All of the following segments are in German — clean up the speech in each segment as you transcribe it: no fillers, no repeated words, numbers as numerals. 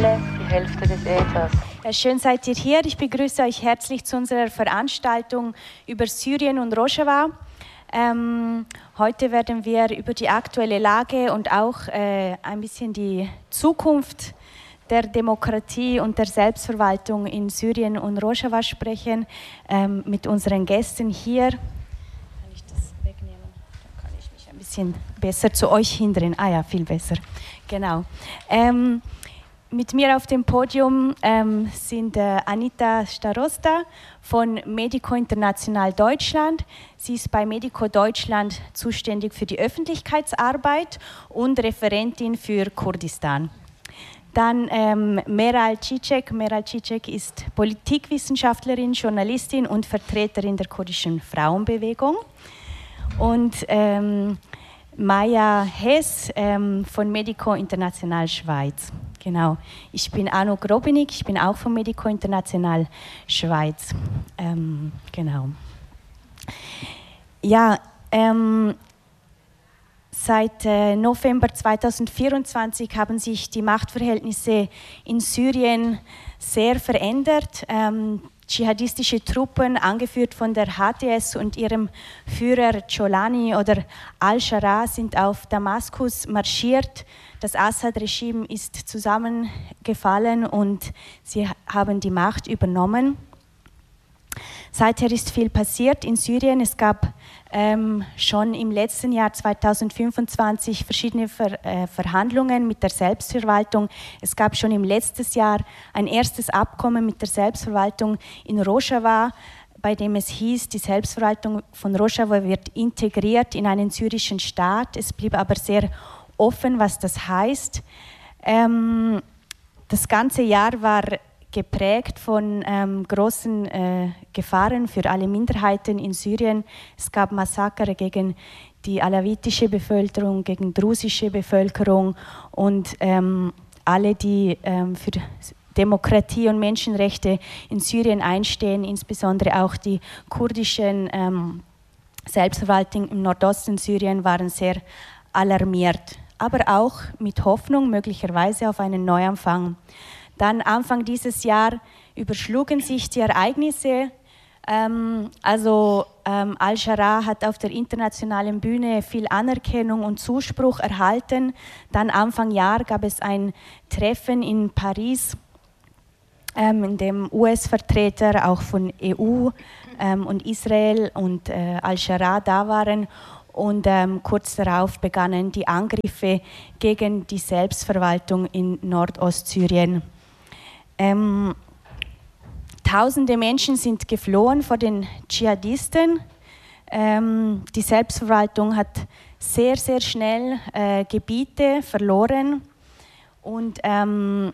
Die Hälfte des Äthers. Schön seid ihr hier. Ich begrüße euch herzlich zu unserer Veranstaltung über Syrien und Rojava. Heute werden wir über die aktuelle Lage und auch ein bisschen die Zukunft der Demokratie und der Selbstverwaltung in Syrien und Rojava sprechen mit unseren Gästen hier. Kann ich das wegnehmen? Dann kann ich mich ein bisschen besser zu euch hindrehen. Ah ja, viel besser. Genau. Mit mir auf dem Podium sind Anita Starosta von Medico International Deutschland. Sie ist bei Medico Deutschland zuständig für die Öffentlichkeitsarbeit und Referentin für Kurdistan. Dann Meral Çiçek. Meral Çiçek ist Politikwissenschaftlerin, Journalistin und Vertreterin der kurdischen Frauenbewegung. Und Maya Hess von Medico International Schweiz. Genau. Ich bin Anouk Robinik, ich bin auch von Medico International Schweiz. Genau. Ja, seit November 2024 haben sich die Machtverhältnisse in Syrien sehr verändert. Dschihadistische Truppen, angeführt von der HTS und ihrem Führer Jolani oder al-Shara, sind auf Damaskus marschiert. Das Assad-Regime ist zusammengefallen und sie haben die Macht übernommen. Seither ist viel passiert in Syrien. Es gab schon im letzten Jahr 2025 verschiedene Verhandlungen mit der Selbstverwaltung. Es gab schon im letzten Jahr ein erstes Abkommen mit der Selbstverwaltung in Rojava, bei dem es hieß, die Selbstverwaltung von Rojava wird integriert in einen syrischen Staat. Es blieb aber sehr offen, was das heißt. Das ganze Jahr war geprägt von großen Gefahren für alle Minderheiten in Syrien. Es gab Massaker gegen die alawitische Bevölkerung, gegen drusische Bevölkerung und alle, die für Demokratie und Menschenrechte in Syrien einstehen, insbesondere auch die kurdischen Selbstverwaltungen im Nordosten Syrien, waren sehr alarmiert, aber auch mit Hoffnung möglicherweise auf einen Neuanfang. Dann Anfang dieses Jahr überschlugen sich die Ereignisse. Al-Shara hat auf der internationalen Bühne viel Anerkennung und Zuspruch erhalten. Dann Anfang Jahr gab es ein Treffen in Paris, in dem US-Vertreter auch von EU und Israel und Al-Shara da waren. Und kurz darauf begannen die Angriffe gegen die Selbstverwaltung in Nordostsyrien. Tausende Menschen sind geflohen vor den Dschihadisten. Die Selbstverwaltung hat sehr, sehr schnell Gebiete verloren. Und dann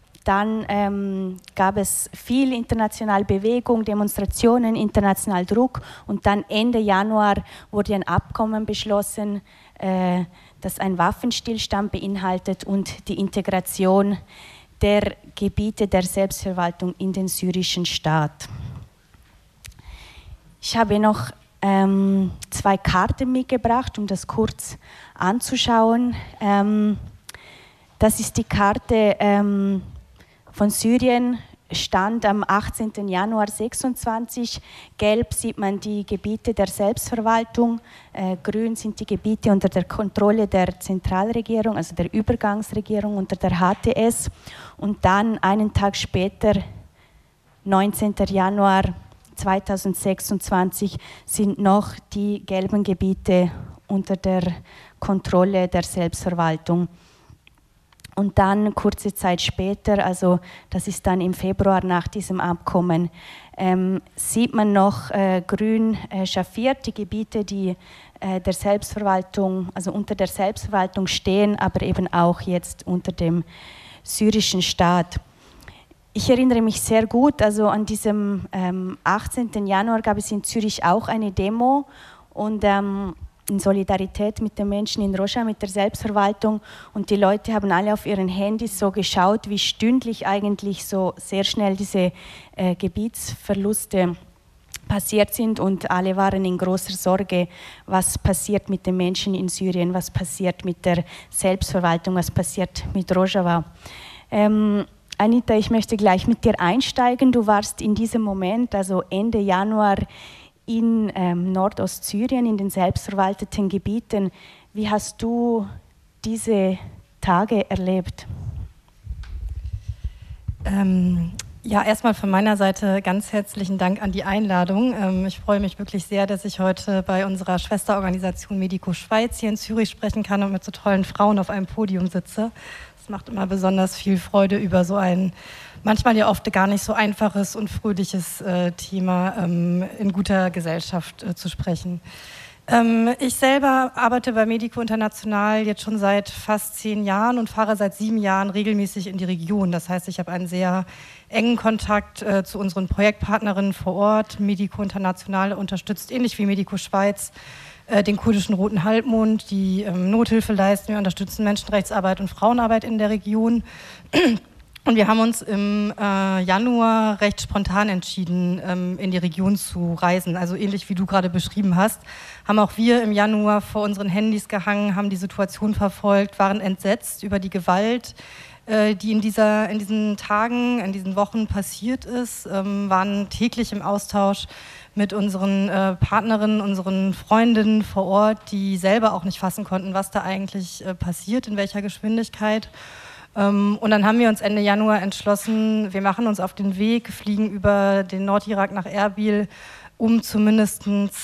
gab es viel internationale Bewegung, Demonstrationen, international Druck. Und dann Ende Januar wurde ein Abkommen beschlossen, das einen Waffenstillstand beinhaltet und die Integration der Gebiete der Selbstverwaltung in den syrischen Staat. Ich habe noch 2 Karten mitgebracht, um das kurz anzuschauen. Das ist die Karte von Syrien, Stand am 18. Januar 26. Gelb sieht man die Gebiete der Selbstverwaltung, grün sind die Gebiete unter der Kontrolle der Zentralregierung, also der Übergangsregierung unter der HTS. Und dann einen Tag später, 19. Januar 2026, sind noch die gelben Gebiete unter der Kontrolle der Selbstverwaltung. Und dann kurze Zeit später, also das ist dann im Februar nach diesem Abkommen, sieht man noch grün schraffiert die Gebiete, die der Selbstverwaltung, also unter der Selbstverwaltung stehen, aber eben auch jetzt unter dem syrischen Staat. Ich erinnere mich sehr gut, also an diesem 18. Januar gab es in Zürich auch eine Demo und in Solidarität mit den Menschen in Rojava, mit der Selbstverwaltung. Und die Leute haben alle auf ihren Handys so geschaut, wie stündlich eigentlich so sehr schnell diese Gebietsverluste passiert sind. Und alle waren in großer Sorge, was passiert mit den Menschen in Syrien, was passiert mit der Selbstverwaltung, was passiert mit Rojava. Anita, ich möchte gleich mit dir einsteigen. Du warst in diesem Moment, also Ende Januar, in Nordostsyrien, in den selbstverwalteten Gebieten. Wie hast du diese Tage erlebt? Ja, erstmal von meiner Seite ganz herzlichen Dank an die Einladung. Ich freue mich wirklich sehr, dass ich heute bei unserer Schwesterorganisation Medico Schweiz hier in Zürich sprechen kann und mit so tollen Frauen auf einem Podium sitze. Es macht immer besonders viel Freude, über so ein manchmal ja oft gar nicht so einfaches und fröhliches Thema in guter Gesellschaft zu sprechen. Ich selber arbeite bei Medico International jetzt schon seit fast 10 Jahren und fahre seit 7 Jahren regelmäßig in die Region. Das heißt, ich habe einen sehr engen Kontakt zu unseren Projektpartnerinnen vor Ort. Medico International unterstützt, ähnlich wie Medico Schweiz, den kurdischen Roten Halbmond, die Nothilfe leisten. Wir unterstützen Menschenrechtsarbeit und Frauenarbeit in der Region. Und wir haben uns im Januar recht spontan entschieden, in die Region zu reisen. Also ähnlich wie du gerade beschrieben hast, haben auch wir im Januar vor unseren Handys gehangen, haben die Situation verfolgt, waren entsetzt über die Gewalt, die in diesen Tagen, in diesen Wochen passiert ist, waren täglich im Austausch mit unseren Partnerinnen, unseren Freundinnen vor Ort, die selber auch nicht fassen konnten, was da eigentlich passiert, in welcher Geschwindigkeit. Und dann haben wir uns Ende Januar entschlossen, wir machen uns auf den Weg, fliegen über den Nordirak nach Erbil, um zumindest,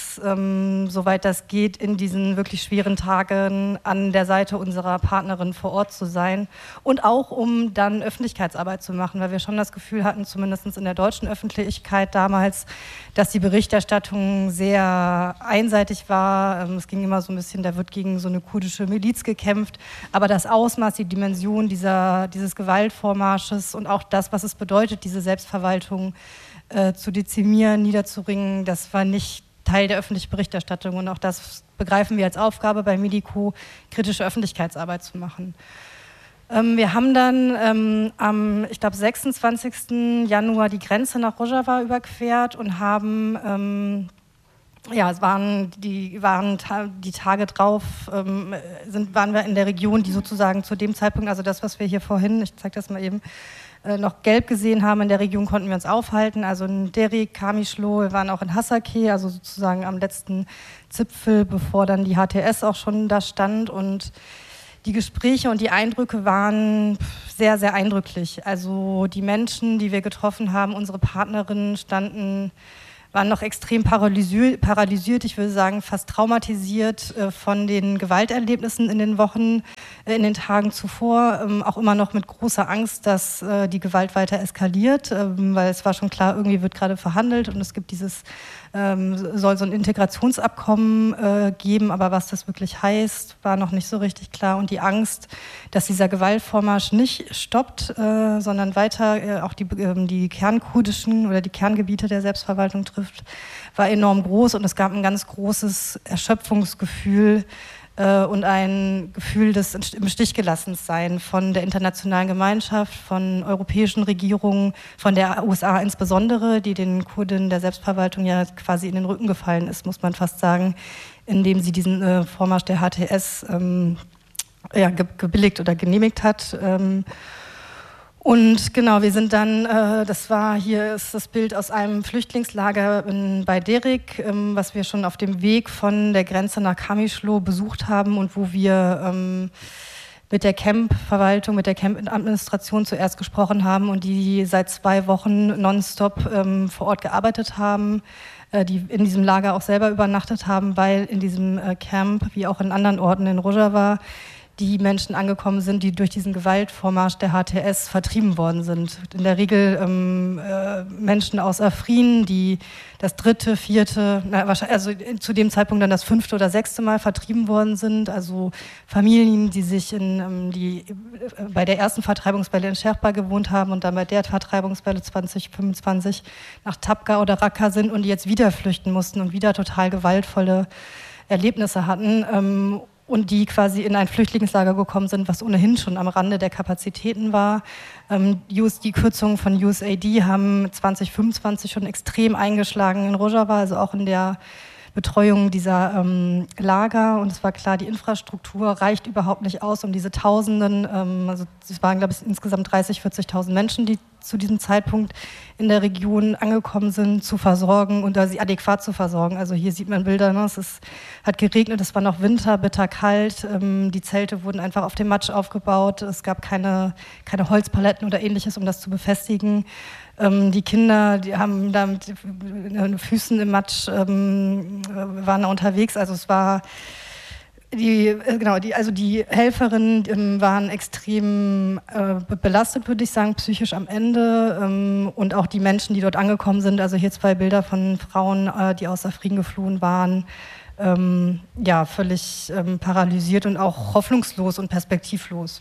soweit das geht, in diesen wirklich schweren Tagen an der Seite unserer Partnerin vor Ort zu sein und auch, um dann Öffentlichkeitsarbeit zu machen, weil wir schon das Gefühl hatten, zumindest in der deutschen Öffentlichkeit damals, dass die Berichterstattung sehr einseitig war. Es ging immer so ein bisschen, da wird gegen so eine kurdische Miliz gekämpft, aber das Ausmaß, die Dimension dieses Gewaltvormarsches und auch das, was es bedeutet, diese Selbstverwaltung zu dezimieren, niederzuringen, das war nicht Teil der öffentlichen Berichterstattung und auch das begreifen wir als Aufgabe bei Medico, kritische Öffentlichkeitsarbeit zu machen. Wir haben dann am, ich glaube, 26. Januar die Grenze nach Rojava überquert und haben, es waren die Tage drauf, waren wir in der Region, die sozusagen zu dem Zeitpunkt, also das, was wir hier vorhin, ich zeige das mal eben, noch gelb gesehen haben. In der Region konnten wir uns aufhalten, also in Derik, Kamishlo, wir waren auch in Hasakeh, also sozusagen am letzten Zipfel, bevor dann die HTS auch schon da stand, und die Gespräche und die Eindrücke waren sehr, sehr eindrücklich. Also die Menschen, die wir getroffen haben, unsere Partnerinnen waren noch extrem paralysiert, ich würde sagen fast traumatisiert von den Gewalterlebnissen in den Wochen, in den Tagen zuvor, auch immer noch mit großer Angst, dass die Gewalt weiter eskaliert, weil es war schon klar, irgendwie wird gerade verhandelt und es gibt soll so ein Integrationsabkommen geben, aber was das wirklich heißt, war noch nicht so richtig klar, und die Angst, dass dieser Gewaltvormarsch nicht stoppt, sondern weiter auch die kernkurdischen oder die Kerngebiete der Selbstverwaltung trifft, war enorm groß, und es gab ein ganz großes Erschöpfungsgefühl und ein Gefühl des im Stich gelassensein von der internationalen Gemeinschaft, von europäischen Regierungen, von der USA insbesondere, die den Kurden der Selbstverwaltung ja quasi in den Rücken gefallen ist, muss man fast sagen, indem sie diesen Vormarsch der HTS gebilligt oder genehmigt hat. Und genau, wir sind dann, hier ist das Bild aus einem Flüchtlingslager bei Derik, was wir schon auf dem Weg von der Grenze nach Kamishlo besucht haben und wo wir mit der Camp-Verwaltung, mit der Camp-Administration zuerst gesprochen haben und die seit 2 Wochen nonstop vor Ort gearbeitet haben, die in diesem Lager auch selber übernachtet haben, weil in diesem Camp, wie auch in anderen Orten in Rojava, die Menschen angekommen sind, die durch diesen Gewaltvormarsch der HTS vertrieben worden sind. In der Regel Menschen aus Afrin, die das 3., 4., also zu dem Zeitpunkt dann das 5. oder 6. Mal vertrieben worden sind. Also Familien, die sich bei der ersten Vertreibungswelle in Sherpa gewohnt haben und dann bei der Vertreibungswelle 2025 nach Tabqa oder Raqqa sind und die jetzt wieder flüchten mussten und wieder total gewaltvolle Erlebnisse hatten. Und die quasi in ein Flüchtlingslager gekommen sind, was ohnehin schon am Rande der Kapazitäten war. Die Kürzungen von USAID haben 2025 schon extrem eingeschlagen in Rojava, also auch in der Betreuung dieser Lager. Und es war klar, die Infrastruktur reicht überhaupt nicht aus, um diese Tausenden, also es waren, glaube ich, insgesamt 30.000, 40.000 Menschen, die zu diesem Zeitpunkt in der Region angekommen sind, zu versorgen und sie adäquat zu versorgen. Also hier sieht man Bilder, ne? Hat geregnet, es war noch Winter, bitterkalt, die Zelte wurden einfach auf dem Matsch aufgebaut, es gab keine Holzpaletten oder ähnliches, um das zu befestigen. Die Kinder, die haben da mit den Füßen im Matsch, waren da unterwegs, also es war die Helferinnen waren extrem belastet, würde ich sagen, psychisch am Ende. Und auch die Menschen, die dort angekommen sind, also hier 2 Bilder von Frauen, die aus Afrin geflohen waren, völlig paralysiert und auch hoffnungslos und perspektivlos.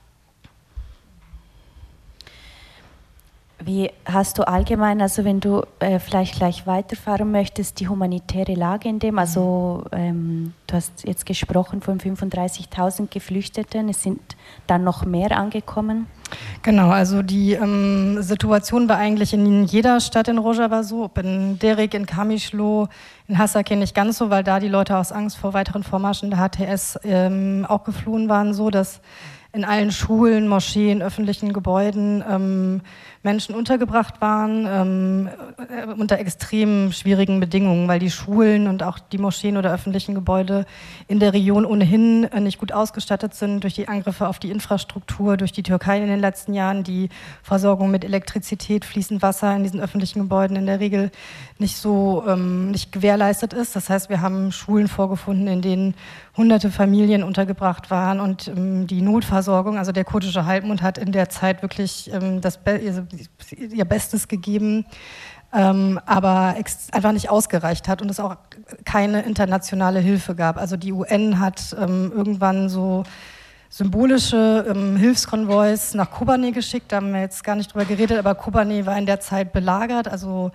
Wie hast du allgemein, also wenn du vielleicht gleich weiterfahren möchtest, die humanitäre Lage in dem, also du hast jetzt gesprochen von 35.000 Geflüchteten, es sind dann noch mehr angekommen? Genau, also die Situation war eigentlich in jeder Stadt in Rojava so, ob in Derik, in Kamishlo, in Hasake nicht ganz so, weil da die Leute aus Angst vor weiteren Vormärschen der HTS auch geflohen waren, so dass in allen Schulen, Moscheen, öffentlichen Gebäuden Menschen untergebracht waren, unter extrem schwierigen Bedingungen, weil die Schulen und auch die Moscheen oder öffentlichen Gebäude in der Region ohnehin nicht gut ausgestattet sind durch die Angriffe auf die Infrastruktur, durch die Türkei in den letzten Jahren, die Versorgung mit Elektrizität, fließend Wasser in diesen öffentlichen Gebäuden in der Regel nicht gewährleistet ist. Das heißt, wir haben Schulen vorgefunden, in denen hunderte Familien untergebracht waren und die Notversorgung, also der kurdische Halbmond hat in der Zeit wirklich ihr Bestes gegeben, aber einfach nicht ausgereicht hat und es auch keine internationale Hilfe gab. Also die UN hat irgendwann so symbolische Hilfskonvois nach Kobane geschickt, da haben wir jetzt gar nicht drüber geredet, aber Kobane war in der Zeit belagert, also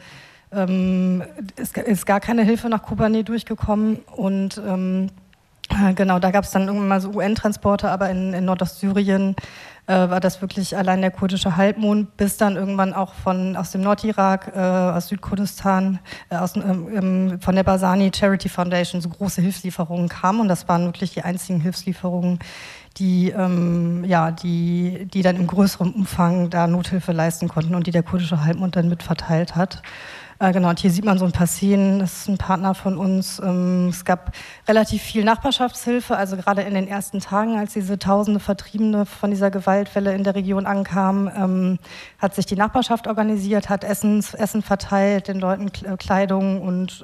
es ist gar keine Hilfe nach Kobane durchgekommen und genau, da gab es dann irgendwann mal so UN-Transporte, aber in Nordostsyrien war das wirklich allein der kurdische Halbmond, bis dann irgendwann auch aus dem Nordirak, aus Südkurdistan, von der Barzani Charity Foundation so große Hilfslieferungen kamen. Und das waren wirklich die einzigen Hilfslieferungen, die dann im größeren Umfang da Nothilfe leisten konnten und die der kurdische Halbmond dann mit verteilt hat. Genau, und hier sieht man so ein paar Szenen, das ist ein Partner von uns. Es gab relativ viel Nachbarschaftshilfe, also gerade in den ersten Tagen, als diese tausende Vertriebene von dieser Gewaltwelle in der Region ankamen, hat sich die Nachbarschaft organisiert, hat Essen verteilt, den Leuten Kleidung und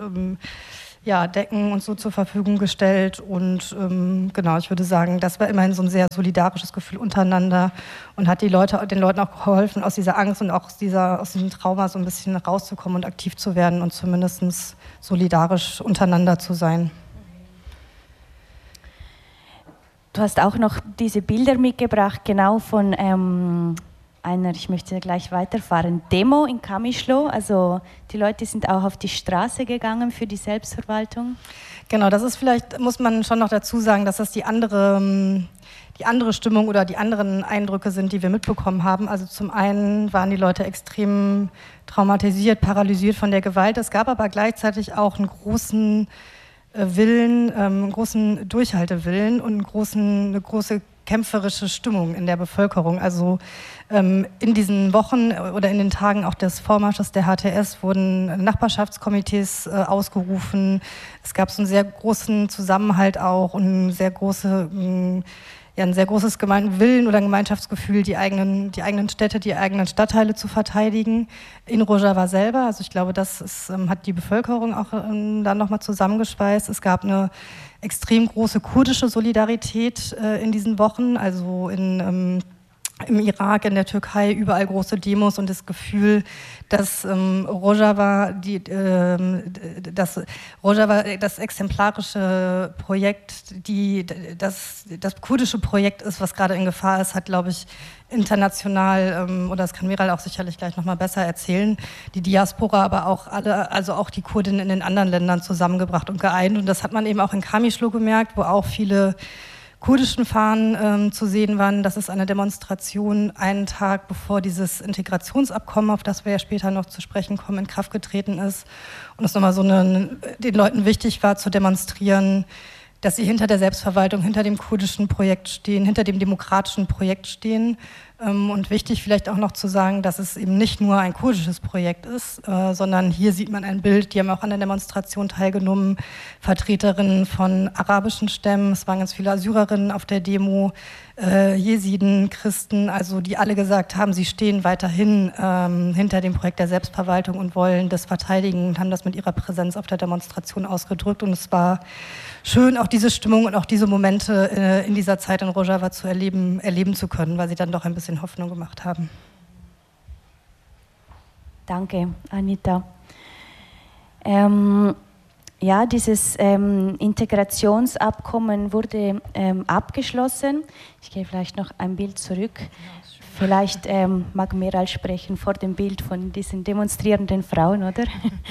Decken und so zur Verfügung gestellt und genau, ich würde sagen, das war immerhin so ein sehr solidarisches Gefühl untereinander und hat den Leuten auch geholfen, aus dieser Angst und auch aus diesem Trauma so ein bisschen rauszukommen und aktiv zu werden und zumindest solidarisch untereinander zu sein. Du hast auch noch diese Bilder mitgebracht, genau von ich möchte gleich weiterfahren, Demo in Kamishlo, also die Leute sind auch auf die Straße gegangen für die Selbstverwaltung. Genau, das ist vielleicht, muss man schon noch dazu sagen, dass das die andere Stimmung oder die anderen Eindrücke sind, die wir mitbekommen haben. Also zum einen waren die Leute extrem traumatisiert, paralysiert von der Gewalt. Es gab aber gleichzeitig auch einen großen Willen, einen großen Durchhaltewillen und eine große kämpferische Stimmung in der Bevölkerung. Also in diesen Wochen oder in den Tagen auch des Vormarsches der HTS wurden Nachbarschaftskomitees ausgerufen. Es gab so einen sehr großen Zusammenhalt auch und ein sehr großes Willen oder Gemeinschaftsgefühl, die eigenen Städte, die eigenen Stadtteile zu verteidigen. In Rojava selber, also ich glaube, hat die Bevölkerung auch dann nochmal zusammengeschweißt. Es gab eine extrem große kurdische Solidarität in diesen Wochen, also im Irak, in der Türkei, überall große Demos und das Gefühl, dass Rojava das exemplarische Projekt, das kurdische Projekt ist, was gerade in Gefahr ist, hat, glaube ich, international, oder das kann Meral auch sicherlich gleich nochmal besser erzählen, die Diaspora, aber auch auch die Kurdinnen in den anderen Ländern zusammengebracht und geeint. Und das hat man eben auch in Kamishlo gemerkt, wo auch viele kurdischen Fahnen zu sehen waren. Das ist eine Demonstration einen Tag bevor dieses Integrationsabkommen, auf das wir ja später noch zu sprechen kommen, in Kraft getreten ist. Und es nochmal den Leuten wichtig war zu demonstrieren, dass sie hinter der Selbstverwaltung, hinter dem kurdischen Projekt stehen, hinter dem demokratischen Projekt stehen. Und wichtig vielleicht auch noch zu sagen, dass es eben nicht nur ein kurdisches Projekt ist, sondern hier sieht man ein Bild, die haben auch an der Demonstration teilgenommen, Vertreterinnen von arabischen Stämmen, es waren ganz viele Assyrerinnen auf der Demo, Jesiden, Christen, also die alle gesagt haben, sie stehen weiterhin hinter dem Projekt der Selbstverwaltung und wollen das verteidigen und haben das mit ihrer Präsenz auf der Demonstration ausgedrückt. Und es war schön, auch diese Stimmung und auch diese Momente in dieser Zeit in Rojava zu erleben zu können, weil sie dann doch ein bisschen Hoffnung gemacht haben. Danke, Anita. Ja, dieses Integrationsabkommen wurde abgeschlossen. Ich gehe vielleicht noch ein Bild zurück. Vielleicht mag Meral sprechen vor dem Bild von diesen demonstrierenden Frauen, oder?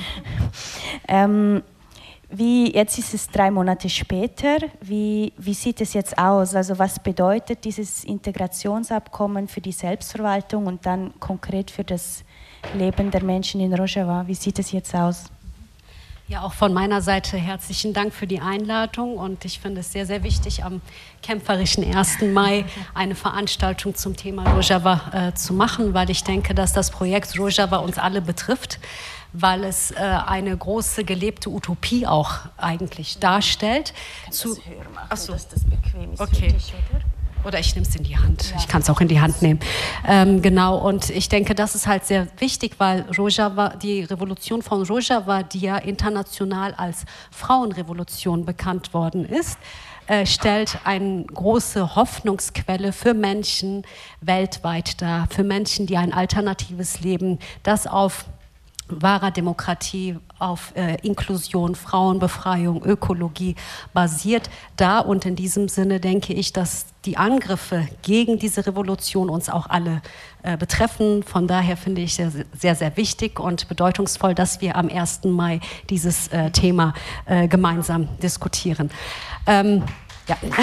Jetzt ist es 3 Monate später. Wie sieht es jetzt aus? Also was bedeutet dieses Integrationsabkommen für die Selbstverwaltung und dann konkret für das Leben der Menschen in Rojava? Wie sieht es jetzt aus? Ja, auch von meiner Seite herzlichen Dank für die Einladung und ich finde es sehr, sehr wichtig, am kämpferischen 1. Mai eine Veranstaltung zum Thema Rojava zu machen, weil ich denke, dass das Projekt Rojava uns alle betrifft, weil es eine große gelebte Utopie auch eigentlich darstellt. Kannst du das höher machen, Achso. dass das bequem ist okay. für dich, oder? Oder ich nehme es in die Hand. Ja. Ich kann es auch in die Hand nehmen. Genau, und ich denke, das ist halt sehr wichtig, weil Rojava, die Revolution von Rojava, die ja international als Frauenrevolution bekannt worden ist, stellt eine große Hoffnungsquelle für Menschen weltweit dar, für Menschen, die ein alternatives Leben, das auf wahrer Demokratie, auf Inklusion, Frauenbefreiung, Ökologie basiert da. Und in diesem Sinne denke ich, dass die Angriffe gegen diese Revolution uns auch alle betreffen. Von daher finde ich sehr, sehr, sehr wichtig und bedeutungsvoll, dass wir am 1. Mai dieses Thema gemeinsam diskutieren. Ja, danke.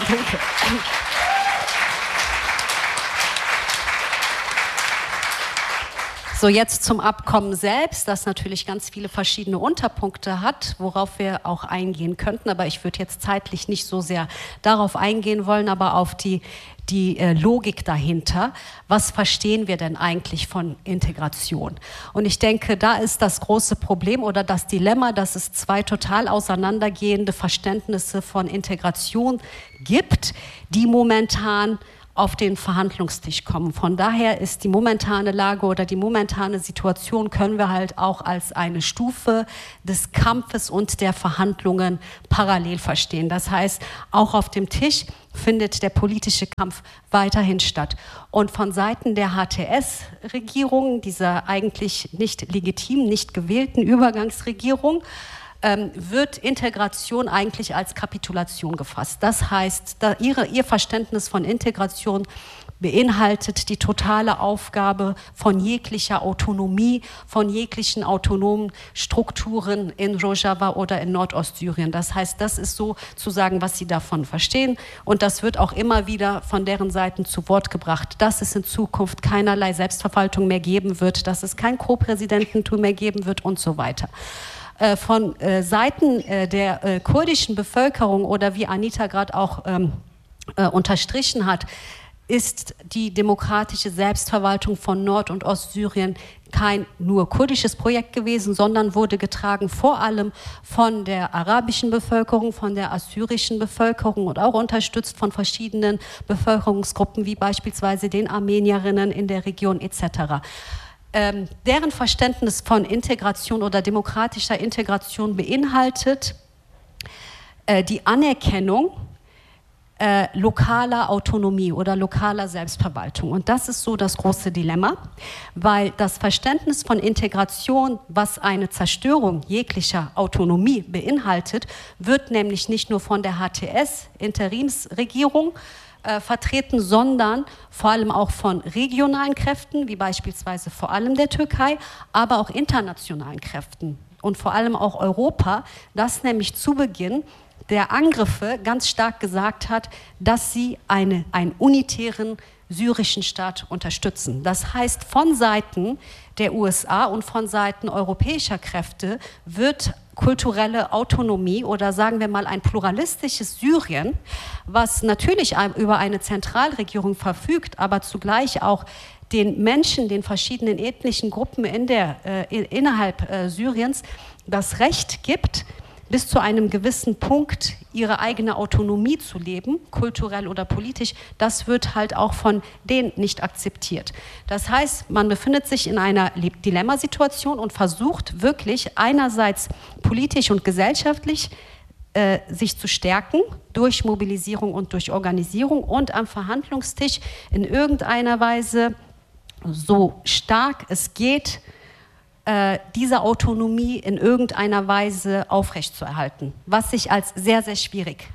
So, jetzt zum Abkommen selbst, das natürlich ganz viele verschiedene Unterpunkte hat, worauf wir auch eingehen könnten. Aber ich würde jetzt zeitlich nicht so sehr darauf eingehen wollen, aber auf die Logik dahinter. Was verstehen wir denn eigentlich von Integration? Und ich denke, da ist das große Problem oder das Dilemma, dass es 2 total auseinandergehende Verständnisse von Integration gibt, die momentan auf den Verhandlungstisch kommen. Von daher ist die momentane Lage oder die momentane Situation können wir halt auch als eine Stufe des Kampfes und der Verhandlungen parallel verstehen. Das heißt, auch auf dem Tisch findet der politische Kampf weiterhin statt. Und von Seiten der HTS-Regierung, dieser eigentlich nicht legitimen, nicht gewählten Übergangsregierung, wird Integration eigentlich als Kapitulation gefasst. Das heißt, ihr Verständnis von Integration beinhaltet die totale Aufgabe von jeglicher Autonomie, von jeglichen autonomen Strukturen in Rojava oder in Nordostsyrien. Das heißt, das ist sozusagen, was sie davon verstehen. Und das wird auch immer wieder von deren Seiten zu Wort gebracht, dass es in Zukunft keinerlei Selbstverwaltung mehr geben wird, dass es kein Co-Präsidententum mehr geben wird und so weiter. Von Seiten der kurdischen Bevölkerung oder wie Anita gerade auch unterstrichen hat, ist die demokratische Selbstverwaltung von Nord- und Ostsyrien kein nur kurdisches Projekt gewesen, sondern wurde getragen vor allem von der arabischen Bevölkerung, von der assyrischen Bevölkerung und auch unterstützt von verschiedenen Bevölkerungsgruppen, wie beispielsweise den Armenierinnen in der Region etc. Deren Verständnis von Integration oder demokratischer Integration beinhaltet die Anerkennung lokaler Autonomie oder lokaler Selbstverwaltung. Und das ist so das große Dilemma, weil das Verständnis von Integration, was eine Zerstörung jeglicher Autonomie beinhaltet, wird nämlich nicht nur von der HTS-Interimsregierung vertreten, sondern vor allem auch von regionalen Kräften, wie beispielsweise vor allem der Türkei, aber auch internationalen Kräften und vor allem auch Europa, das nämlich zu Beginn der Angriffe ganz stark gesagt hat, dass sie einen unitären syrischen Staat unterstützen. Das heißt, von Seiten der USA und von Seiten europäischer Kräfte wird kulturelle Autonomie oder sagen wir mal ein pluralistisches Syrien, was natürlich über eine Zentralregierung verfügt, aber zugleich auch den Menschen, den verschiedenen ethnischen Gruppen innerhalb Syriens das Recht gibt, bis zu einem gewissen Punkt ihre eigene Autonomie zu leben, kulturell oder politisch, das wird halt auch von denen nicht akzeptiert. Das heißt, man befindet sich in einer Dilemmasituation und versucht wirklich einerseits politisch und gesellschaftlich sich zu stärken durch Mobilisierung und durch Organisierung und am Verhandlungstisch in irgendeiner Weise so stark es geht, diese Autonomie in irgendeiner Weise aufrechtzuerhalten, was sich als sehr, sehr schwierig,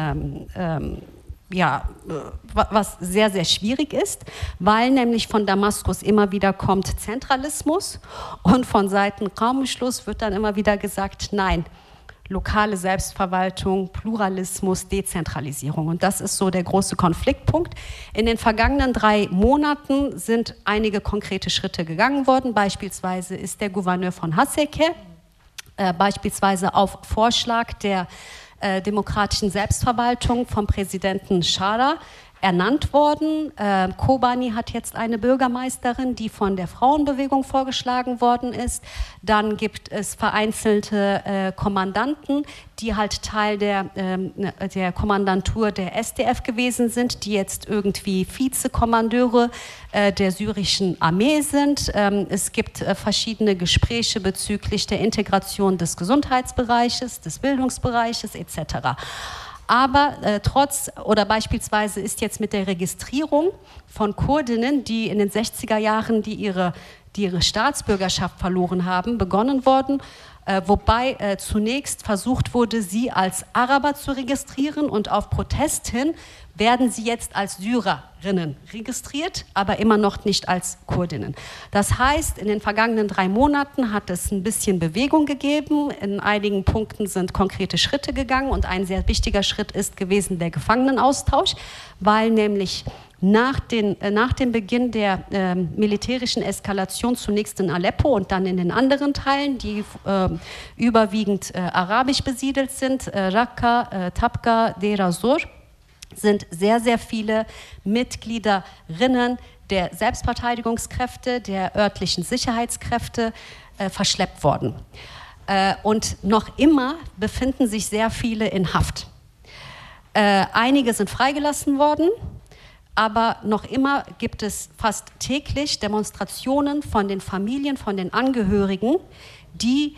was sehr, sehr schwierig ist, weil nämlich von Damaskus immer wieder kommt Zentralismus und von Seiten Raumschluss wird dann immer wieder gesagt, nein, lokale Selbstverwaltung, Pluralismus, Dezentralisierung. Und das ist so der große Konfliktpunkt. In den vergangenen 3 Monaten sind einige konkrete Schritte gegangen worden. Beispielsweise ist der Gouverneur von Haseke, beispielsweise auf Vorschlag der demokratischen Selbstverwaltung vom Präsidenten Schara ernannt worden. Kobani hat jetzt eine Bürgermeisterin, die von der Frauenbewegung vorgeschlagen worden ist. Dann gibt es vereinzelte Kommandanten, die halt Teil der Kommandantur der SDF gewesen sind, die jetzt irgendwie Vizekommandeure der syrischen Armee sind. Es gibt verschiedene Gespräche bezüglich der Integration des Gesundheitsbereiches, des Bildungsbereiches etc. Aber beispielsweise ist jetzt mit der Registrierung von Kurdinnen, die in den 60er Jahren die ihre Staatsbürgerschaft verloren haben, begonnen worden, wobei zunächst versucht wurde, sie als Araber zu registrieren und auf Protest hin werden sie jetzt als Syrerinnen registriert, aber immer noch nicht als Kurdinnen. Das heißt, in den vergangenen 3 Monaten hat es ein bisschen Bewegung gegeben. In einigen Punkten sind konkrete Schritte gegangen und ein sehr wichtiger Schritt ist gewesen der Gefangenenaustausch, weil nämlich nach dem Beginn der militärischen Eskalation zunächst in Aleppo und dann in den anderen Teilen, die überwiegend arabisch besiedelt sind, Raqqa, Tabqa, Deir ez-Zor, sind sehr, sehr viele Mitgliederinnen der Selbstverteidigungskräfte, der örtlichen Sicherheitskräfte verschleppt worden. Und noch immer befinden sich sehr viele in Haft. Einige sind freigelassen worden, aber noch immer gibt es fast täglich Demonstrationen von den Familien, von den Angehörigen, die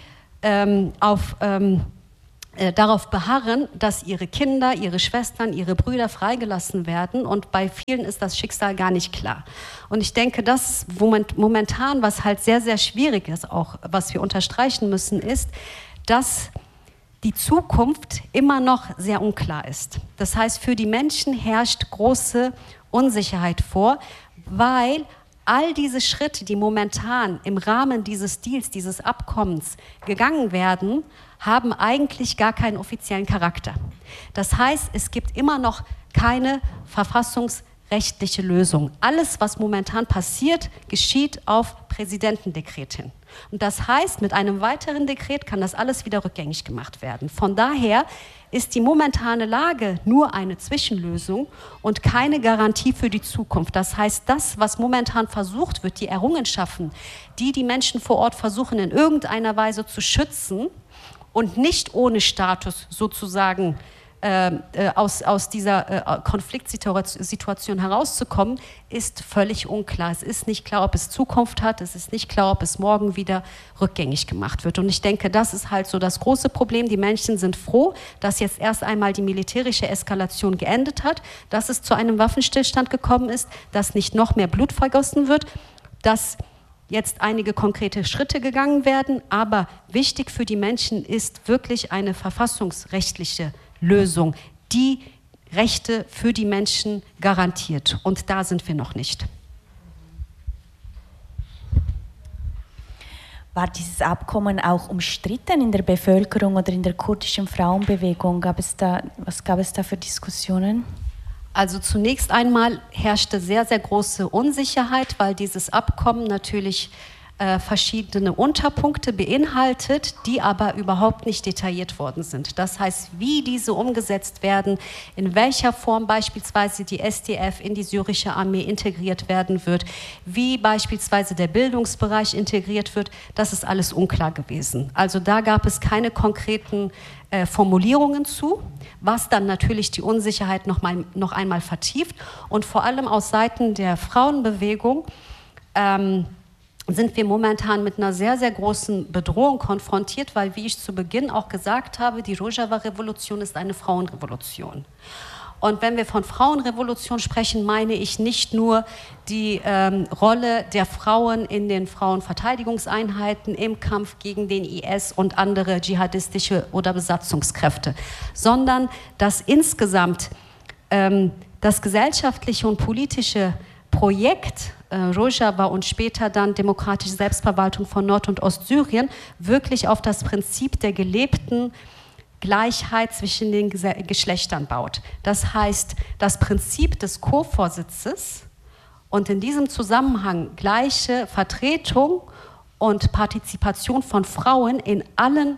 darauf beharren, dass ihre Kinder, ihre Schwestern, ihre Brüder freigelassen werden und bei vielen ist das Schicksal gar nicht klar. Und ich denke, das momentan, was halt sehr, sehr schwierig ist, auch was wir unterstreichen müssen, ist, dass die Zukunft immer noch sehr unklar ist. Das heißt, für die Menschen herrscht große Unsicherheit vor, weil all diese Schritte, die momentan im Rahmen dieses Deals, dieses Abkommens gegangen werden, haben eigentlich gar keinen offiziellen Charakter. Das heißt, es gibt immer noch keine verfassungsrechtliche Lösung. Alles, was momentan passiert, geschieht auf Präsidentendekret hin. Und das heißt, mit einem weiteren Dekret kann das alles wieder rückgängig gemacht werden. Von daher ist die momentane Lage nur eine Zwischenlösung und keine Garantie für die Zukunft. Das heißt, das, was momentan versucht wird, die Errungenschaften, die die Menschen vor Ort versuchen, in irgendeiner Weise zu schützen und nicht ohne Status sozusagen aus dieser Konfliktsituation herauszukommen, ist völlig unklar. Es ist nicht klar, ob es Zukunft hat, es ist nicht klar, ob es morgen wieder rückgängig gemacht wird. Und ich denke, das ist halt so das große Problem. Die Menschen sind froh, dass jetzt erst einmal die militärische Eskalation geendet hat, dass es zu einem Waffenstillstand gekommen ist, dass nicht noch mehr Blut vergossen wird, dass jetzt einige konkrete Schritte gegangen werden. Aber wichtig für die Menschen ist wirklich eine verfassungsrechtliche Lösung, die Rechte für die Menschen garantiert. Und da sind wir noch nicht. War dieses Abkommen auch umstritten in der Bevölkerung oder in der kurdischen Frauenbewegung? Was gab es da für Diskussionen? Also zunächst einmal herrschte sehr, sehr große Unsicherheit, weil dieses Abkommen natürlich verschiedene Unterpunkte beinhaltet, die aber überhaupt nicht detailliert worden sind. Das heißt, wie diese umgesetzt werden, in welcher Form beispielsweise die SDF in die syrische Armee integriert werden wird, wie beispielsweise der Bildungsbereich integriert wird, das ist alles unklar gewesen. Also da gab es keine konkreten Formulierungen zu, was dann natürlich die Unsicherheit noch einmal vertieft. Und vor allem aus Seiten der Frauenbewegung sind wir momentan mit einer sehr, sehr großen Bedrohung konfrontiert, weil, wie ich zu Beginn auch gesagt habe, die Rojava-Revolution ist eine Frauenrevolution. Und wenn wir von Frauenrevolution sprechen, meine ich nicht nur die Rolle der Frauen in den Frauenverteidigungseinheiten im Kampf gegen den IS und andere dschihadistische oder Besatzungskräfte, sondern dass insgesamt das gesellschaftliche und politische Projekt Rojava und später dann demokratische Selbstverwaltung von Nord- und Ostsyrien wirklich auf das Prinzip der gelebten Gleichheit zwischen den Geschlechtern baut. Das heißt, das Prinzip des Co-Vorsitzes und in diesem Zusammenhang gleiche Vertretung und Partizipation von Frauen in allen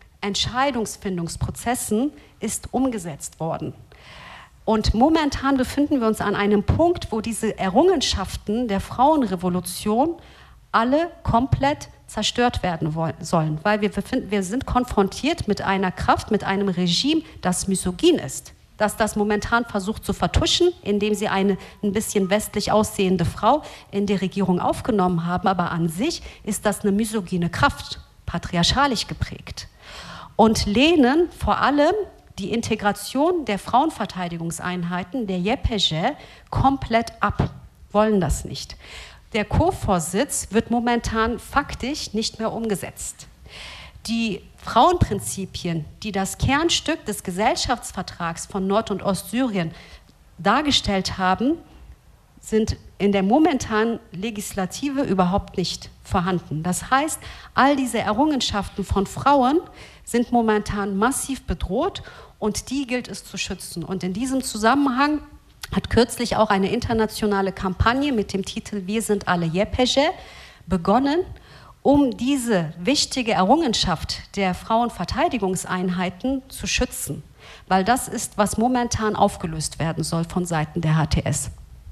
Entscheidungsfindungsprozessen ist umgesetzt worden. Und momentan befinden wir uns an einem Punkt, wo diese Errungenschaften der Frauenrevolution alle komplett zerstört werden sollen, weil wir sind konfrontiert mit einer Kraft, mit einem Regime, das misogyn ist, dass das momentan versucht zu vertuschen, indem sie eine ein bisschen westlich aussehende Frau in die Regierung aufgenommen haben, aber an sich ist das eine misogyne Kraft, patriarchalisch geprägt. Und lehnen vor allem die Integration der Frauenverteidigungseinheiten, der YPG, komplett ab, wollen das nicht. Der Co-Vorsitz wird momentan faktisch nicht mehr umgesetzt. Die Frauenprinzipien, die das Kernstück des Gesellschaftsvertrags von Nord- und Ostsyrien dargestellt haben, sind in der momentanen Legislative überhaupt nicht vorhanden. Das heißt, all diese Errungenschaften von Frauen sind momentan massiv bedroht und die gilt es zu schützen. Und in diesem Zusammenhang hat kürzlich auch eine internationale Kampagne mit dem Titel Wir sind alle YPG begonnen, um diese wichtige Errungenschaft der Frauenverteidigungseinheiten zu schützen. Weil das ist, was momentan aufgelöst werden soll von Seiten der HTS.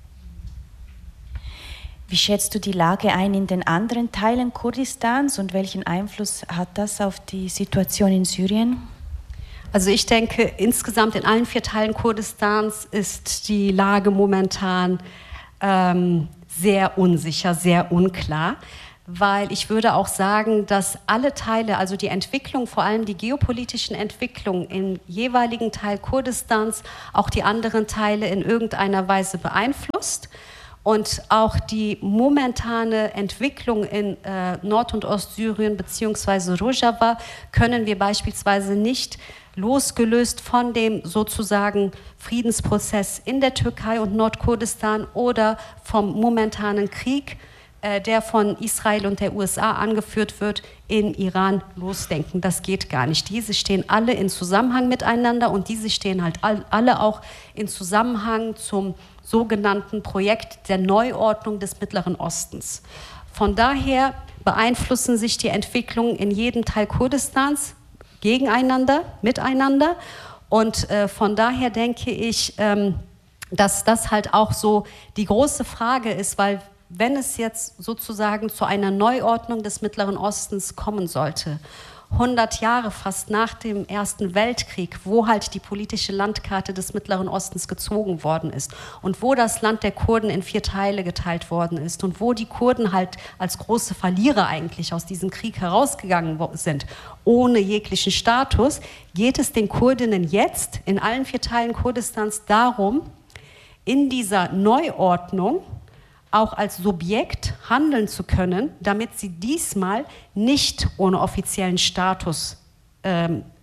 Wie schätzt du die Lage ein in den anderen Teilen Kurdistans und welchen Einfluss hat das auf die Situation in Syrien? Also ich denke, insgesamt in allen 4 Teilen Kurdistans ist die Lage momentan sehr unsicher, sehr unklar, weil ich würde auch sagen, dass alle Teile, also die Entwicklung, vor allem die geopolitischen Entwicklungen im jeweiligen Teil Kurdistans, auch die anderen Teile in irgendeiner Weise beeinflusst. Und auch die momentane Entwicklung in Nord- und Ostsyrien bzw. Rojava können wir beispielsweise nicht losgelöst von dem sozusagen Friedensprozess in der Türkei und Nordkurdistan oder vom momentanen Krieg, der von Israel und der USA angeführt wird, in Iran losdenken. Das geht gar nicht. Diese stehen alle in Zusammenhang miteinander und diese stehen halt alle auch in Zusammenhang zum sogenannten Projekt der Neuordnung des Mittleren Ostens. Von daher beeinflussen sich die Entwicklungen in jedem Teil Kurdistans gegeneinander, miteinander. Und von daher denke ich, dass das halt auch so die große Frage ist, weil wenn es jetzt sozusagen zu einer Neuordnung des Mittleren Ostens kommen sollte, 100 Jahre fast nach dem Ersten Weltkrieg, wo halt die politische Landkarte des Mittleren Ostens gezogen worden ist und wo das Land der Kurden in 4 Teile geteilt worden ist und wo die Kurden halt als große Verlierer eigentlich aus diesem Krieg herausgegangen sind, ohne jeglichen Status, geht es den Kurdinnen jetzt in allen 4 Teilen Kurdistans darum, in dieser Neuordnung auch als Subjekt handeln zu können, damit sie diesmal nicht ohne offiziellen Status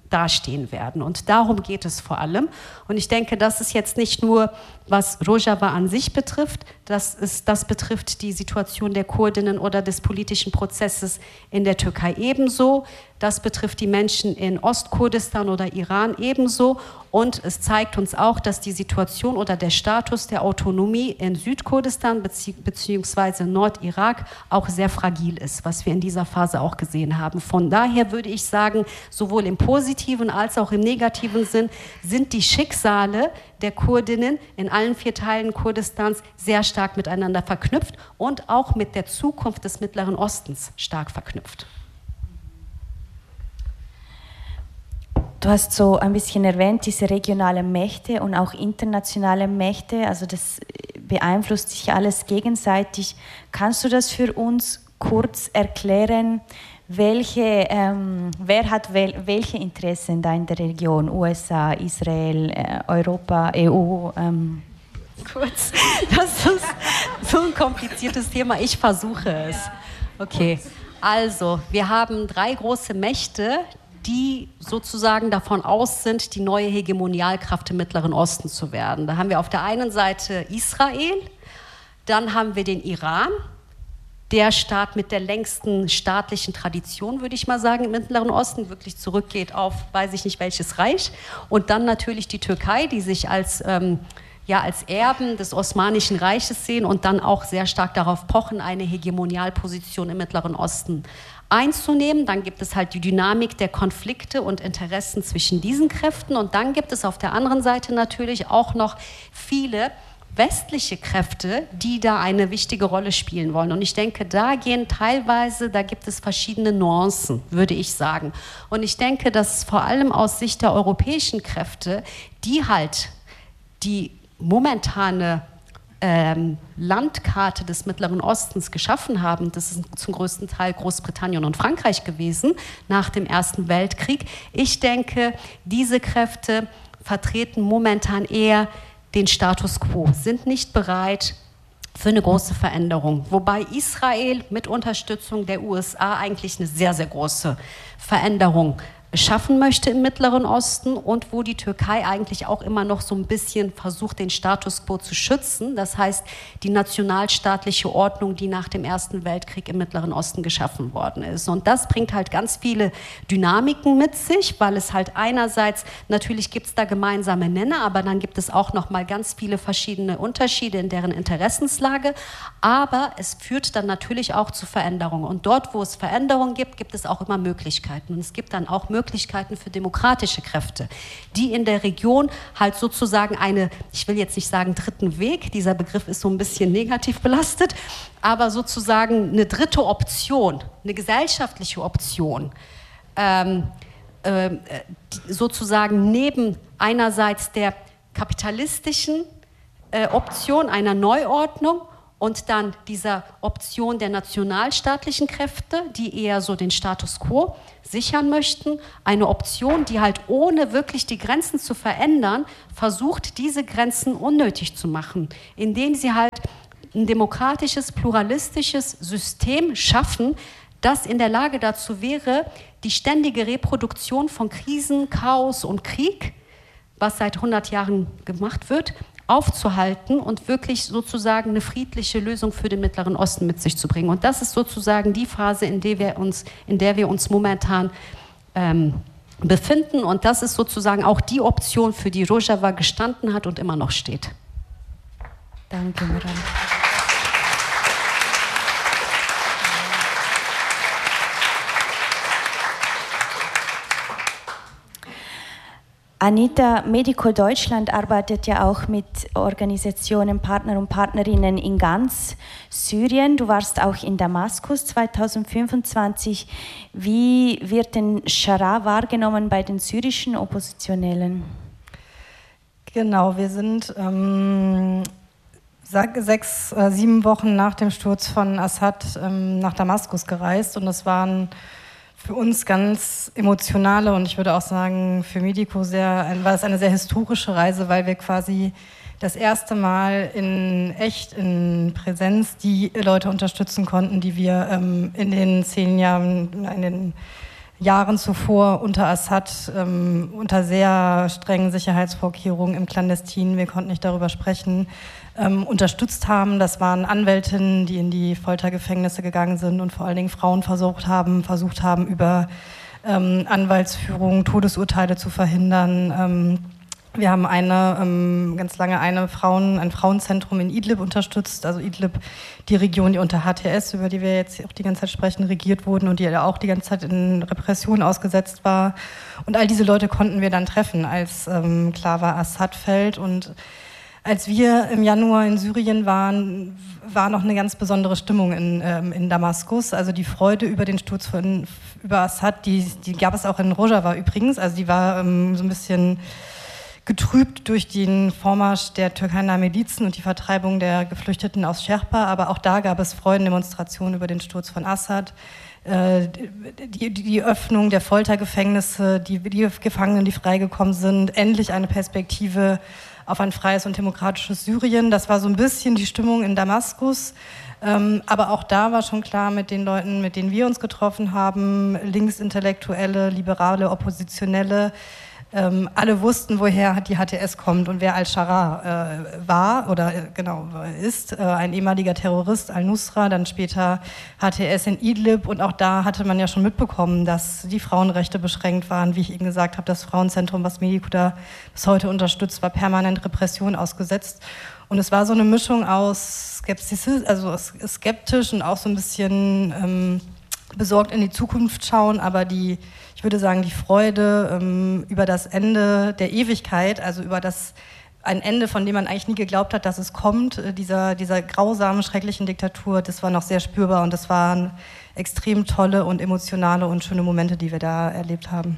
dastehen werden. Und darum geht es vor allem. Und ich denke, das ist jetzt nicht nur, was Rojava an sich betrifft, das betrifft die Situation der Kurdinnen oder des politischen Prozesses in der Türkei ebenso. Das betrifft die Menschen in Ostkurdistan oder Iran ebenso. Und es zeigt uns auch, dass die Situation oder der Status der Autonomie in Südkurdistan bzw. Nordirak auch sehr fragil ist, was wir in dieser Phase auch gesehen haben. Von daher würde ich sagen, sowohl im positiven als auch im negativen Sinn sind die Schicksale der Kurdinnen in allen 4 Teilen Kurdistans sehr stark miteinander verknüpft und auch mit der Zukunft des Mittleren Ostens stark verknüpft. Du hast so ein bisschen erwähnt, diese regionalen Mächte und auch internationale Mächte, also das beeinflusst sich alles gegenseitig. Kannst du das für uns kurz erklären, wer hat welche Interessen da in der Region? USA, Israel, Europa, EU? Kurz, das ist so ein kompliziertes Thema, ich versuche es. Okay, also wir haben 3 große Mächte, die sozusagen davon aus sind, die neue Hegemonialkraft im Mittleren Osten zu werden. Da haben wir auf der einen Seite Israel, dann haben wir den Iran, der Staat mit der längsten staatlichen Tradition, würde ich mal sagen, im Mittleren Osten, wirklich zurückgeht auf, weiß ich nicht welches Reich. Und dann natürlich die Türkei, die sich als Erben des Osmanischen Reiches sehen und dann auch sehr stark darauf pochen, eine Hegemonialposition im Mittleren Osten einzunehmen. Dann gibt es halt die Dynamik der Konflikte und Interessen zwischen diesen Kräften. Und dann gibt es auf der anderen Seite natürlich auch noch viele westliche Kräfte, die da eine wichtige Rolle spielen wollen. Und ich denke, da gibt es verschiedene Nuancen, würde ich sagen. Und ich denke, dass vor allem aus Sicht der europäischen Kräfte, die halt die momentane Landkarte des Mittleren Ostens geschaffen haben, das ist zum größten Teil Großbritannien und Frankreich gewesen, nach dem Ersten Weltkrieg. Ich denke, diese Kräfte vertreten momentan eher den Status quo, sind nicht bereit für eine große Veränderung. Wobei Israel mit Unterstützung der USA eigentlich eine sehr, sehr große Veränderung schaffen möchte im Mittleren Osten und wo die Türkei eigentlich auch immer noch so ein bisschen versucht, den Status quo zu schützen. Das heißt, die nationalstaatliche Ordnung, die nach dem Ersten Weltkrieg im Mittleren Osten geschaffen worden ist. Und das bringt halt ganz viele Dynamiken mit sich, weil es halt einerseits, natürlich gibt es da gemeinsame Nenner, aber dann gibt es auch noch mal ganz viele verschiedene Unterschiede in deren Interessenslage. Aber es führt dann natürlich auch zu Veränderungen. Und dort, wo es Veränderungen gibt, gibt es auch immer Möglichkeiten. Und es gibt dann auch Möglichkeiten für demokratische Kräfte, die in der Region halt sozusagen ich will jetzt nicht sagen dritten Weg, dieser Begriff ist so ein bisschen negativ belastet, aber sozusagen eine dritte Option, eine gesellschaftliche Option, sozusagen neben einerseits der kapitalistischen Option einer Neuordnung und dann dieser Option der nationalstaatlichen Kräfte, die eher so den Status quo sichern möchten. Eine Option, die halt ohne wirklich die Grenzen zu verändern, versucht, diese Grenzen unnötig zu machen, indem sie halt ein demokratisches, pluralistisches System schaffen, das in der Lage dazu wäre, die ständige Reproduktion von Krisen, Chaos und Krieg, was seit 100 Jahren gemacht wird, aufzuhalten und wirklich sozusagen eine friedliche Lösung für den Mittleren Osten mit sich zu bringen. Und das ist sozusagen die Phase, in der wir uns momentan befinden. Und das ist sozusagen auch die Option, für die Rojava gestanden hat und immer noch steht. Danke, Miran. Anita, Medico Deutschland arbeitet ja auch mit Organisationen, Partner und Partnerinnen in ganz Syrien. Du warst auch in Damaskus 2025. Wie wird denn Schara wahrgenommen bei den syrischen Oppositionellen? Genau, wir sind 7 Wochen nach dem Sturz von Assad nach Damaskus gereist und das waren für uns ganz emotionale und ich würde auch sagen für Medico war es eine sehr historische Reise, weil wir quasi das erste Mal in Präsenz die Leute unterstützen konnten, die wir in den 10 Jahren, Jahren zuvor unter Assad unter sehr strengen Sicherheitsvorkehrungen im Clandestin, wir konnten nicht darüber sprechen, unterstützt haben. Das waren Anwältinnen, die in die Foltergefängnisse gegangen sind und vor allen Dingen Frauen versucht haben über Anwaltsführung Todesurteile zu verhindern. Wir haben ganz lange ein Frauenzentrum in Idlib unterstützt, also Idlib, die Region, die unter HTS, über die wir jetzt auch die ganze Zeit sprechen, regiert wurden und die auch die ganze Zeit in Repression ausgesetzt war. Und all diese Leute konnten wir dann treffen, als klar war, Assad fällt. Und als wir im Januar in Syrien waren, war noch eine ganz besondere Stimmung in Damaskus. Also die Freude über den Sturz über Assad, die gab es auch in Rojava übrigens. Also die war so ein bisschen getrübt durch den Vormarsch der türkeinahen Milizen und die Vertreibung der Geflüchteten aus Sherpa. Aber auch da gab es Freudendemonstrationen über den Sturz von Assad. Die Öffnung der Foltergefängnisse, die Gefangenen, die freigekommen sind, endlich eine Perspektive auf ein freies und demokratisches Syrien. Das war so ein bisschen die Stimmung in Damaskus. Aber auch da war schon klar mit den Leuten, mit denen wir uns getroffen haben, Linksintellektuelle, Liberale, Oppositionelle, alle wussten, woher die HTS kommt und wer Al-Sharaa war oder ist. Ein ehemaliger Terrorist, Al-Nusra, dann später HTS in Idlib. Und auch da hatte man ja schon mitbekommen, dass die Frauenrechte beschränkt waren. Wie ich eben gesagt habe, das Frauenzentrum, was Medico da bis heute unterstützt, war permanent Repression ausgesetzt. Und es war so eine Mischung aus skeptisch und auch so ein bisschen besorgt in die Zukunft schauen, aber ich würde sagen, die Freude über das Ende der Ewigkeit, also über ein Ende, von dem man eigentlich nie geglaubt hat, dass es kommt, dieser grausamen, schrecklichen Diktatur, das war noch sehr spürbar und das waren extrem tolle und emotionale und schöne Momente, die wir da erlebt haben.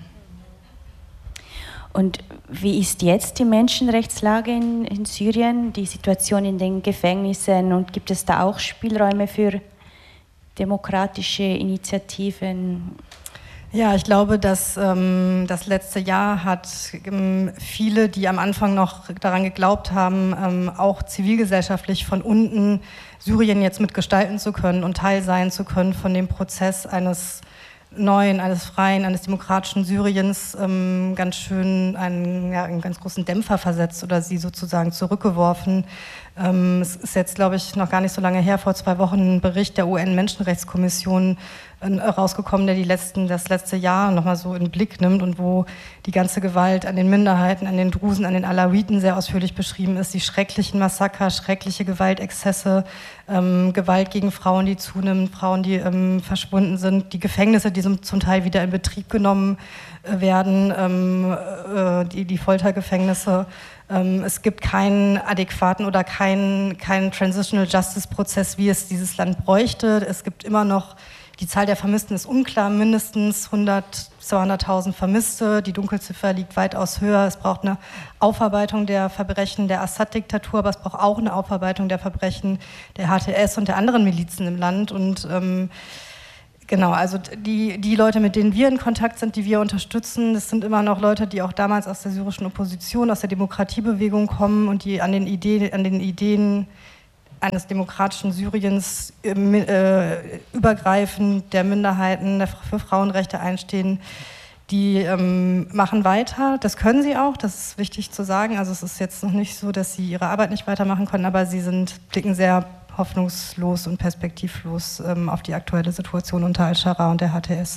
Und wie ist jetzt die Menschenrechtslage in Syrien, die Situation in den Gefängnissen und gibt es da auch Spielräume für demokratische Initiativen? Ja, ich glaube, dass das letzte Jahr hat viele, die am Anfang noch daran geglaubt haben, auch zivilgesellschaftlich von unten Syrien jetzt mitgestalten zu können und Teil sein zu können von dem Prozess eines neuen, eines freien, eines demokratischen Syriens ganz schön einen ganz großen Dämpfer versetzt oder sie sozusagen zurückgeworfen. Es ist jetzt, glaube ich, noch gar nicht so lange her, vor 2 Wochen ein Bericht der UN-Menschenrechtskommission rausgekommen, der das letzte Jahr nochmal so in den Blick nimmt und wo die ganze Gewalt an den Minderheiten, an den Drusen, an den Alawiten sehr ausführlich beschrieben ist, die schrecklichen Massaker, schreckliche Gewaltexzesse, Gewalt gegen Frauen, die zunimmt, Frauen, die verschwunden sind, die Gefängnisse, die zum Teil wieder in Betrieb genommen werden, die Foltergefängnisse. Es gibt keinen adäquaten oder keinen Transitional Justice Prozess, wie es dieses Land bräuchte. Es gibt immer noch, die Zahl der Vermissten ist unklar, mindestens 200.000 Vermisste. Die Dunkelziffer liegt weitaus höher. Es braucht eine Aufarbeitung der Verbrechen der Assad-Diktatur, aber es braucht auch eine Aufarbeitung der Verbrechen der HTS und der anderen Milizen im Land. Und genau, also die Leute, mit denen wir in Kontakt sind, die wir unterstützen, das sind immer noch Leute, die auch damals aus der syrischen Opposition, aus der Demokratiebewegung kommen und die an den Ideen eines demokratischen Syriens übergreifend der Minderheiten, für Frauenrechte einstehen, die machen weiter. Das können sie auch, das ist wichtig zu sagen. Also es ist jetzt noch nicht so, dass sie ihre Arbeit nicht weitermachen können, aber sie blicken sehr hoffnungslos und perspektivlos auf die aktuelle Situation unter Al-Sharaa und der HTS.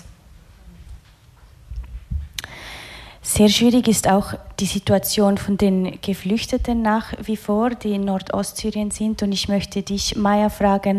Sehr schwierig ist auch die Situation von den Geflüchteten nach wie vor, die in Nordostsyrien sind. Und ich möchte dich, Maya, fragen,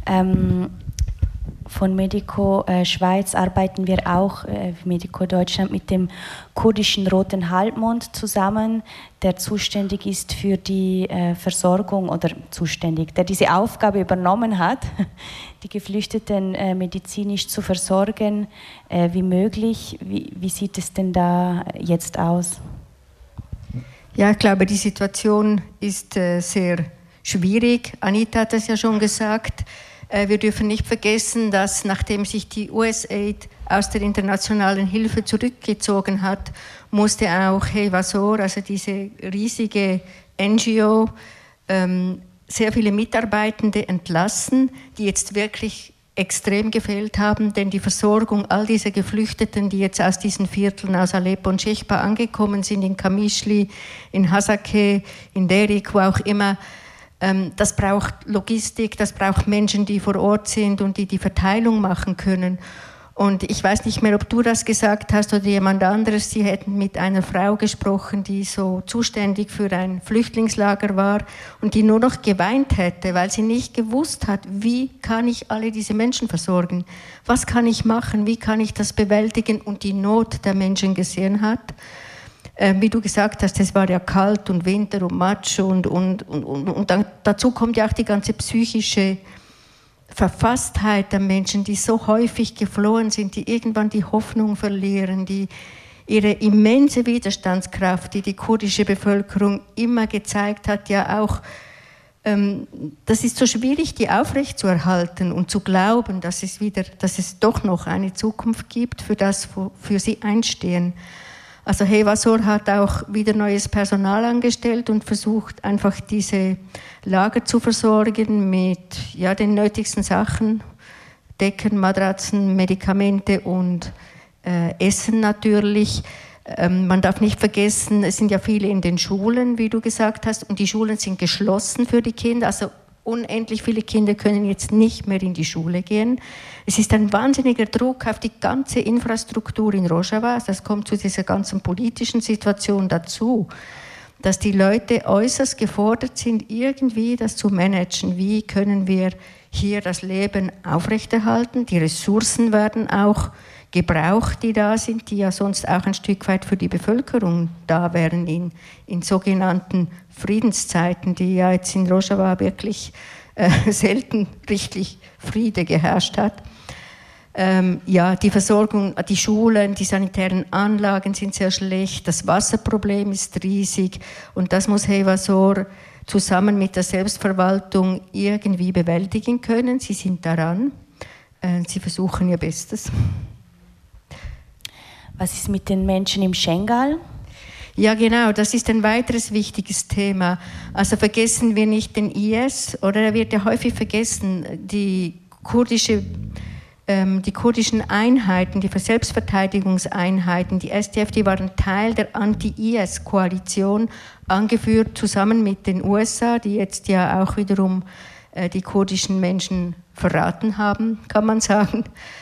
von Medico Schweiz arbeiten wir auch, Medico Deutschland, mit dem kurdischen Roten Halbmond zusammen, der zuständig ist für die Versorgung der diese Aufgabe übernommen hat, die Geflüchteten medizinisch zu versorgen, wie möglich. Wie sieht es denn da jetzt aus? Ja, ich glaube, die Situation ist sehr schwierig. Anita hat es ja schon gesagt. Wir dürfen nicht vergessen, dass nachdem sich die USAID aus der internationalen Hilfe zurückgezogen hat, musste auch Hevasor, also diese riesige NGO, sehr viele Mitarbeitende entlassen, die jetzt wirklich extrem gefehlt haben, denn die Versorgung all dieser Geflüchteten, die jetzt aus diesen Vierteln, aus Aleppo und Shechpa angekommen sind, in Kamischli, in Hasake, in Derik, wo auch immer, das braucht Logistik, das braucht Menschen, die vor Ort sind und die Verteilung machen können. Und ich weiß nicht mehr, ob du das gesagt hast oder jemand anderes. Sie hätten mit einer Frau gesprochen, die so zuständig für ein Flüchtlingslager war und die nur noch geweint hätte, weil sie nicht gewusst hat, wie kann ich alle diese Menschen versorgen? Was kann ich machen? Wie kann ich das bewältigen? Und die Not der Menschen gesehen hat. Wie du gesagt hast, es war ja kalt und Winter und Matsch und dann, dazu kommt ja auch die ganze psychische Verfasstheit der Menschen, die so häufig geflohen sind, die irgendwann die Hoffnung verlieren, die ihre immense Widerstandskraft, die die kurdische Bevölkerung immer gezeigt hat, ja auch, das ist so schwierig, die aufrechtzuerhalten und zu glauben, dass es doch noch eine Zukunft gibt, für das für sie einstehen. Also Hewasor hat auch wieder neues Personal angestellt und versucht einfach diese Lager zu versorgen mit den nötigsten Sachen, Decken, Matratzen, Medikamente und Essen natürlich. Man darf nicht vergessen, es sind ja viele in den Schulen, wie du gesagt hast, und die Schulen sind geschlossen für die Kinder, also unendlich viele Kinder können jetzt nicht mehr in die Schule gehen. Es ist ein wahnsinniger Druck auf die ganze Infrastruktur in Rojava. Das kommt zu dieser ganzen politischen Situation dazu, dass die Leute äußerst gefordert sind, irgendwie das zu managen. Wie können wir hier das Leben aufrechterhalten? Die Ressourcen werden auch gebraucht, die da sind, die ja sonst auch ein Stück weit für die Bevölkerung da wären in sogenannten Friedenszeiten, die ja jetzt in Rojava wirklich selten richtig Friede geherrscht hat. Die Versorgung, die Schulen, die sanitären Anlagen sind sehr schlecht, das Wasserproblem ist riesig und das muss Hewasor zusammen mit der Selbstverwaltung irgendwie bewältigen können. Sie sind daran, sie versuchen ihr Bestes. Was ist mit den Menschen im Schengal? Ja, genau, das ist ein weiteres wichtiges Thema. Also vergessen wir nicht den IS, oder er wird ja häufig vergessen, die kurdischen Einheiten, die Selbstverteidigungseinheiten, die SDF, die waren Teil der Anti-IS-Koalition, angeführt zusammen mit den USA, die jetzt ja auch wiederum die kurdischen Menschen verraten haben, kann man sagen.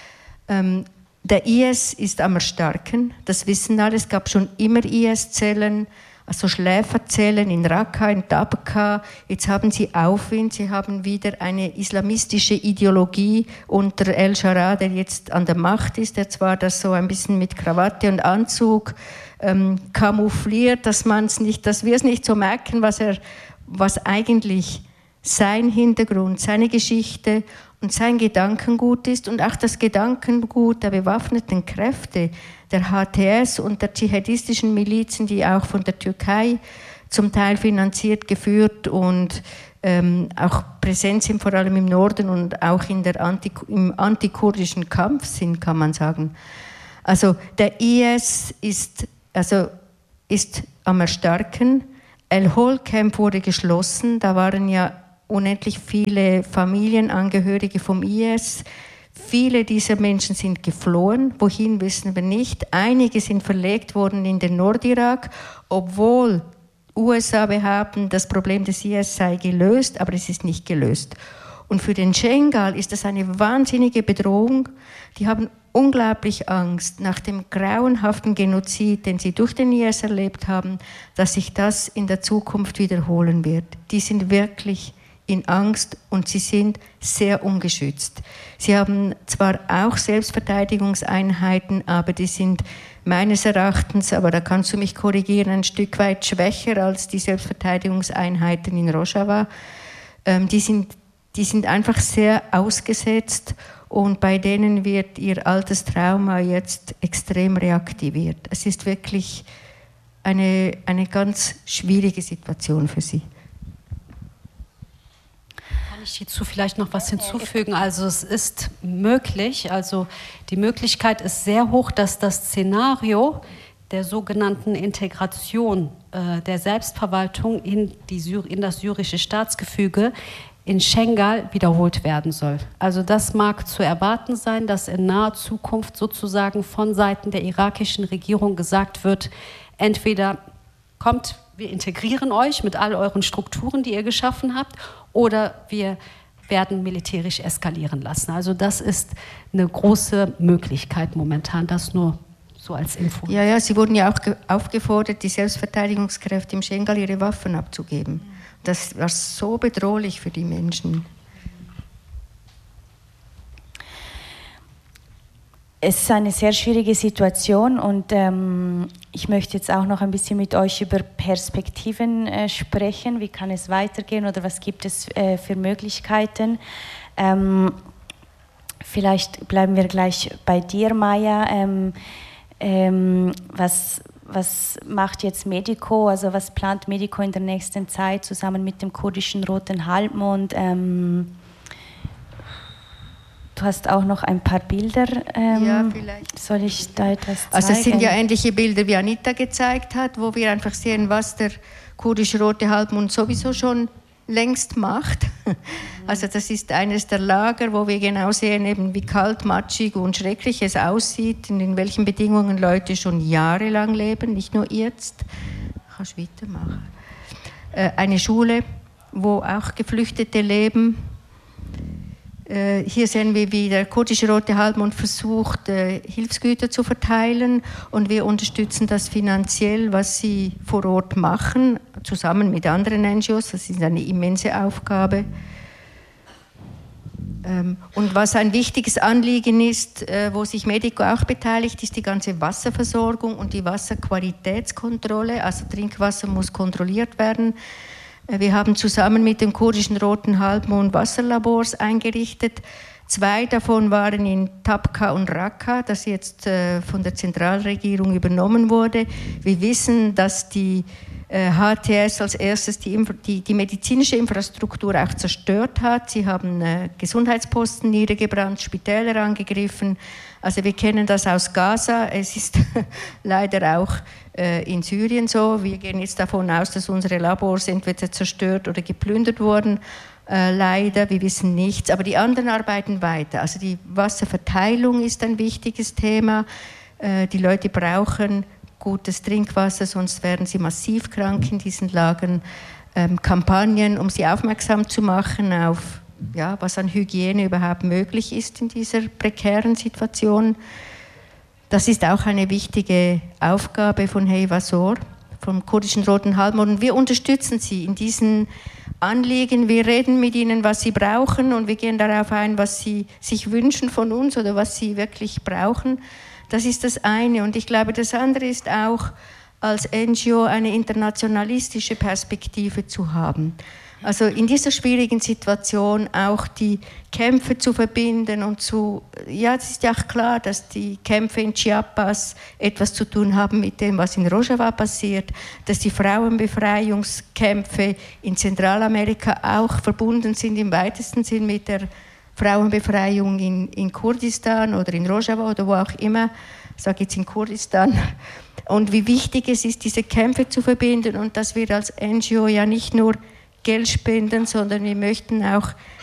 Der IS ist am Erstarken, das wissen alle. Es gab schon immer IS-Zellen, also Schläferzellen in Raqqa, in Tabqa. Jetzt haben sie Aufwind, sie haben wieder eine islamistische Ideologie unter El-Shara, der jetzt an der Macht ist, der zwar das so ein bisschen mit Krawatte und Anzug kamoufliert, dass wir es nicht so merken, was eigentlich sein Hintergrund, seine Geschichte und sein Gedankengut ist und auch das Gedankengut der bewaffneten Kräfte, der HTS und der dschihadistischen Milizen, die auch von der Türkei zum Teil finanziert, geführt und auch präsent sind, vor allem im Norden und auch im antikurdischen Kampf sind, kann man sagen. Also der IS ist am Erstarken. El-Hol-Camp wurde geschlossen, da waren ja unendlich viele Familienangehörige vom IS. Viele dieser Menschen sind geflohen. Wohin, wissen wir nicht. Einige sind verlegt worden in den Nordirak, obwohl USA behaupten, das Problem des IS sei gelöst, aber es ist nicht gelöst. Und für den Schengal ist das eine wahnsinnige Bedrohung. Die haben unglaublich Angst nach dem grauenhaften Genozid, den sie durch den IS erlebt haben, dass sich das in der Zukunft wiederholen wird. Die sind wirklich in Angst und sie sind sehr ungeschützt. Sie haben zwar auch Selbstverteidigungseinheiten, aber die sind meines Erachtens, aber da kannst du mich korrigieren, ein Stück weit schwächer als die Selbstverteidigungseinheiten in Rojava. Die sind einfach sehr ausgesetzt und bei denen wird ihr altes Trauma jetzt extrem reaktiviert. Es ist wirklich eine ganz schwierige Situation für sie. Ich hierzu vielleicht noch was hinzufügen. Also es ist möglich, also die Möglichkeit ist sehr hoch, dass das Szenario der sogenannten Integration der Selbstverwaltung in das syrische Staatsgefüge in Schengal wiederholt werden soll. Also das mag zu erwarten sein, dass in naher Zukunft sozusagen von Seiten der irakischen Regierung gesagt wird, entweder kommt, wir integrieren euch mit all euren Strukturen, die ihr geschaffen habt, oder wir werden militärisch eskalieren lassen. Also das ist eine große Möglichkeit momentan, das nur so als Info. Ja, sie wurden ja auch aufgefordert, die Selbstverteidigungskräfte im Schengal ihre Waffen abzugeben. Das war so bedrohlich für die Menschen. Es ist eine sehr schwierige Situation und ich möchte jetzt auch noch ein bisschen mit euch über Perspektiven sprechen. Wie kann es weitergehen oder was gibt es für Möglichkeiten? Vielleicht bleiben wir gleich bei dir, Maya. Was macht jetzt Medico, also was plant Medico in der nächsten Zeit zusammen mit dem kurdischen Roten Halbmond? Du hast auch noch ein paar Bilder. Ja, vielleicht. Soll ich da etwas zeigen? Also es sind ja ähnliche Bilder, wie Anita gezeigt hat, wo wir einfach sehen, was der kurdische Rote Halbmond sowieso schon längst macht. Also das ist eines der Lager, wo wir genau sehen, eben wie kalt, matschig und schrecklich es aussieht, in welchen Bedingungen Leute schon jahrelang leben, nicht nur jetzt. Kannst du weitermachen. Eine Schule, wo auch Geflüchtete leben. Hier sehen wir, wie der kurdische Rote Halbmond versucht, Hilfsgüter zu verteilen, und wir unterstützen das finanziell, was sie vor Ort machen, zusammen mit anderen NGOs. Das ist eine immense Aufgabe. Und was ein wichtiges Anliegen ist, wo sich Medico auch beteiligt, ist die ganze Wasserversorgung und die Wasserqualitätskontrolle. Also Trinkwasser muss kontrolliert werden. Wir haben zusammen mit dem kurdischen Roten Halbmond Wasserlabors eingerichtet. 2 davon waren in Tabqa und Raqqa, das jetzt von der Zentralregierung übernommen wurde. Wir wissen, dass die HTS als erstes die medizinische Infrastruktur auch zerstört hat. Sie haben Gesundheitsposten niedergebrannt, Spitäler angegriffen. Also wir kennen das aus Gaza. Es ist leider auch in Syrien so. Wir gehen jetzt davon aus, dass unsere Labors entweder zerstört oder geplündert wurden. Leider, wir wissen nichts. Aber die anderen arbeiten weiter. Also die Wasserverteilung ist ein wichtiges Thema. Die Leute brauchen gutes Trinkwasser, sonst werden sie massiv krank in diesen Lagern. Kampagnen, um sie aufmerksam zu machen auf, ja, was an Hygiene überhaupt möglich ist in dieser prekären Situation. Das ist auch eine wichtige Aufgabe von Heyvasor, vom kurdischen Roten Halbmond. Und wir unterstützen sie in diesen Anliegen. Wir reden mit ihnen, was sie brauchen, und wir gehen darauf ein, was sie sich wünschen von uns oder was sie wirklich brauchen. Das ist das eine. Und ich glaube, das andere ist auch, als NGO eine internationalistische Perspektive zu haben. Also in dieser schwierigen Situation auch die Kämpfe zu verbinden und ja, es ist ja auch klar, dass die Kämpfe in Chiapas etwas zu tun haben mit dem, was in Rojava passiert, dass die Frauenbefreiungskämpfe in Zentralamerika auch verbunden sind im weitesten Sinn mit der Frauenbefreiung in Kurdistan oder in Rojava oder wo auch immer, ich sage jetzt in Kurdistan, und wie wichtig es ist, diese Kämpfe zu verbinden, und dass wir als NGO ja nicht nur Geld spenden, sondern wir möchten auch